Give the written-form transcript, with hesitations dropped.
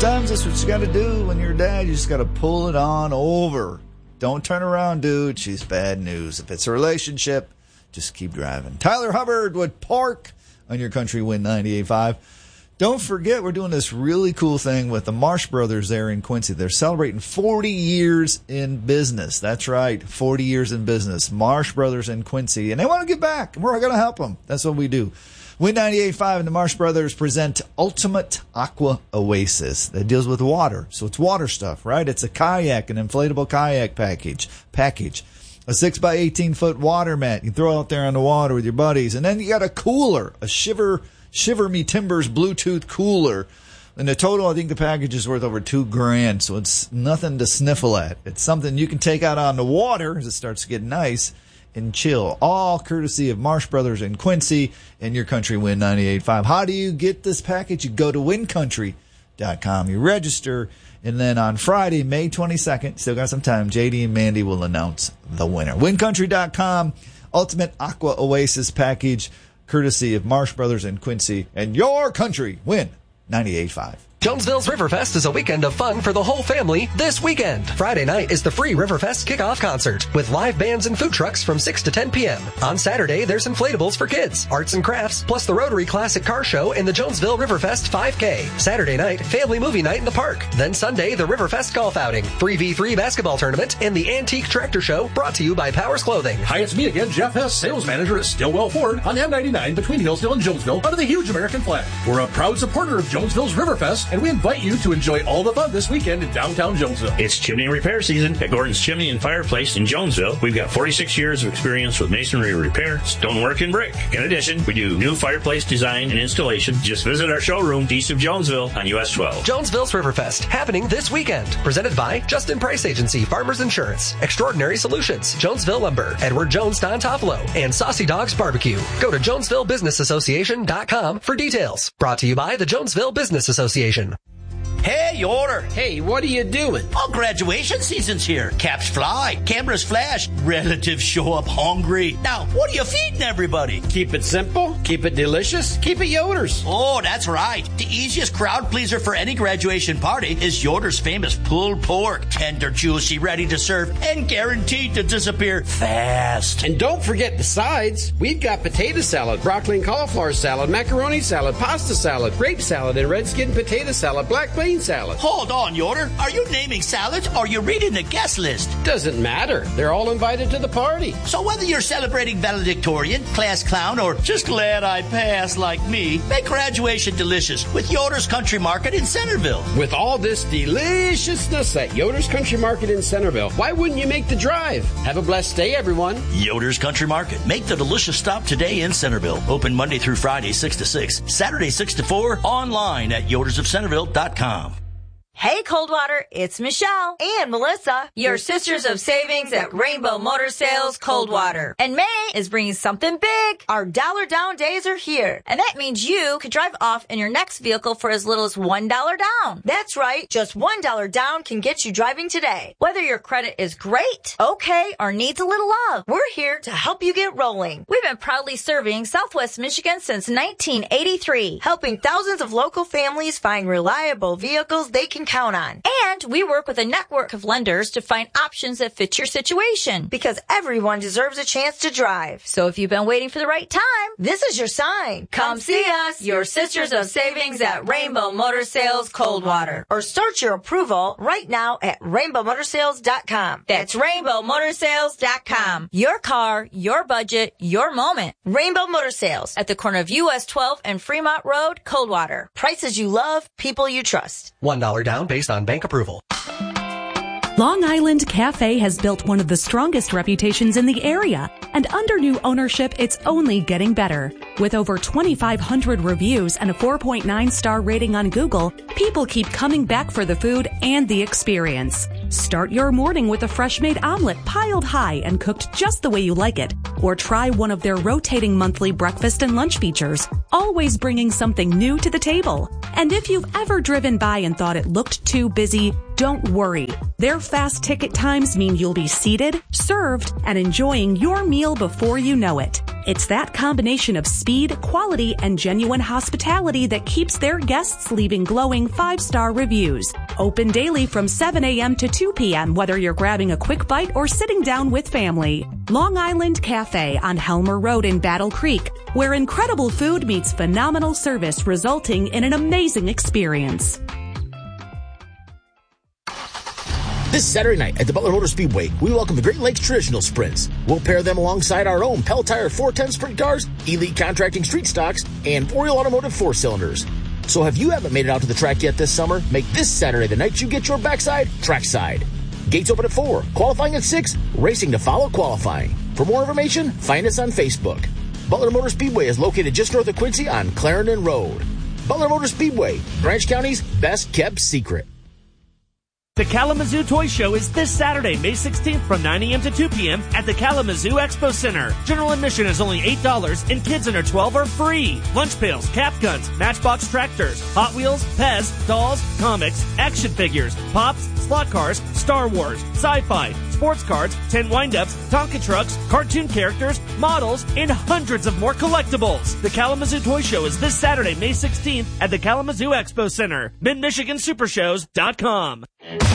Sometimes that's what you got to do when you're a dad. You just got to pull it on over. Don't turn around, dude. She's bad news. If it's a relationship, just keep driving. Tyler Hubbard would park on your Country Wind 98.5. Don't forget, we're doing this really cool thing with the Marsh Brothers there in Quincy. They're celebrating 40 years in business. That's right, 40 years in business. Marsh Brothers in Quincy. And they want to give back, and we're going to help them. That's what we do. Wind 98.5 and the Marsh Brothers present Ultimate Aqua Oasis. That deals with water. So it's water stuff, right? It's a kayak, an inflatable kayak package. A 6x18-foot water mat. You throw out there on the water with your buddies. And then you got a cooler, a Shiver Me Timbers Bluetooth cooler. In the total, I think the package is worth over $2,000. So it's nothing to sniffle at. It's something you can take out on the water as it starts to get nice and chill. All courtesy of Marsh Brothers in Quincy and your Country Wind 98.5. How do you get this package? You go to windcountry.com. You register, and then on Friday, May 22nd, still got some time, JD and Mandy will announce the winner. Windcountry.com, Ultimate Aqua Oasis package, courtesy of Marsh Brothers in Quincy and your Country Wind 98.5. Jonesville's Riverfest is a weekend of fun for the whole family this weekend. Friday night is the free Riverfest kickoff concert with live bands and food trucks from 6 to 10 p.m. On Saturday, there's inflatables for kids, arts and crafts, plus the Rotary Classic Car Show and the Jonesville Riverfest 5K. Saturday night, family movie night in the park. Then Sunday, the Riverfest golf outing, 3v3 basketball tournament, and the Antique Tractor Show brought to you by Powers Clothing. Hi, it's me again, Jeff Hess, sales manager at Stillwell Ford on M99 between Hillsdale and Jonesville under the huge American flag. We're a proud supporter of Jonesville's Riverfest, and we invite you to enjoy all the fun this weekend in downtown Jonesville. It's chimney repair season at Gordon's Chimney and Fireplace in Jonesville. We've got 46 years of experience with masonry repair, stonework, and brick. In addition, we do new fireplace design and installation. Just visit our showroom east of Jonesville on US 12. Jonesville's Riverfest, happening this weekend. Presented by Justin Price Agency, Farmers Insurance, Extraordinary Solutions, Jonesville Lumber, Edward Jones Don Toffolo, and Saucy Dogs Barbecue. Go to JonesvilleBusinessAssociation.com for details. Brought to you by the Jonesville Business Association. Hey, Yoder. Hey, what are you doing? Oh, graduation season's here. Caps fly, cameras flash, relatives show up hungry. Now, what are you feeding everybody? Keep it simple, keep it delicious, keep it Yoder's. Oh, that's right. The easiest crowd pleaser for any graduation party is Yoder's famous pulled pork. Tender, juicy, ready to serve, and guaranteed to disappear fast. And don't forget the sides. We've got potato salad, broccoli and cauliflower salad, macaroni salad, pasta salad, grape salad, and red skin potato salad, black bean salad. Hold on, Yoder. Are you naming salads or are you reading the guest list? Doesn't matter. They're all invited to the party. So whether you're celebrating valedictorian, class clown, or just glad I passed like me, make graduation delicious with Yoder's Country Market in Centerville. With all this deliciousness at Yoder's Country Market in Centerville, why wouldn't you make the drive? Have a blessed day, everyone. Yoder's Country Market. Make the delicious stop today in Centerville. Open Monday through Friday, 6 to 6. Saturday, 6 to 4. Online at yodersofcenterville.com. Hey Coldwater, it's Michelle and Melissa, your sisters of savings at Rainbow Motor Sales Coldwater. And May is bringing something big. Our dollar down days are here. And that means you could drive off in your next vehicle for as little as $1 down. That's right, just $1 down can get you driving today. Whether your credit is great, okay, or needs a little love, we're here to help you get rolling. We've been proudly serving Southwest Michigan since 1983, helping thousands of local families find reliable vehicles they can count on. And we work with a network of lenders to find options that fit your situation, because everyone deserves a chance to drive. So if you've been waiting for the right time, this is your sign. Come see us, your sisters of savings at Rainbow Motor Sales Coldwater, or start your approval right now at rainbowmotorsales.com. That's rainbowmotorsales.com. Your car, your budget, your moment. Rainbow Motor Sales at the corner of US 12 and Fremont Road, Coldwater. Prices you love, people you trust. $1 down based on bank approval. Long Island Cafe has built one of the strongest reputations in the area, and under new ownership, it's only getting better. With over 2,500 reviews and a 4.9-star rating on Google, people keep coming back for the food and the experience. Start your morning with a fresh-made omelet piled high and cooked just the way you like it, or try one of their rotating monthly breakfast and lunch features, always bringing something new to the table. And if you've ever driven by and thought it looked too busy, don't worry. Their fast ticket times mean you'll be seated, served, and enjoying your meal before you know it. It's that combination of speed, quality, and genuine hospitality that keeps their guests leaving glowing 5-star reviews. Open daily from 7 a.m. to 2 p.m., whether you're grabbing a quick bite or sitting down with family. Long Island Cafe on Helmer Road in Battle Creek, where incredible food meets phenomenal service, resulting in an amazing experience. This Saturday night at the Butler Motor Speedway, we welcome the Great Lakes Traditional Sprints. We'll pair them alongside our own Pell Tire 410 sprint cars, Elite Contracting street stocks, and Oriole Automotive 4-cylinders. So if you haven't made it out to the track yet this summer, make this Saturday the night you get your backside trackside. Gates open at 4, qualifying at 6, racing to follow qualifying. For more information, find us on Facebook. Butler Motor Speedway is located just north of Quincy on Clarendon Road. Butler Motor Speedway, Branch County's best kept secret. The Kalamazoo Toy Show is this Saturday, May 16th from 9 a.m. to 2 p.m. at the Kalamazoo Expo Center. General admission is only $8 and kids under 12 are free. Lunch pails, cap guns, Matchbox tractors, Hot Wheels, Pez, dolls, comics, action figures, Pops, slot cars, Star Wars, sci-fi, sports cards, 10 wind-ups, Tonka trucks, cartoon characters, models, and hundreds of more collectibles. The Kalamazoo Toy Show is this Saturday, May 16th at the Kalamazoo Expo Center. MidMichiganSupershows.com.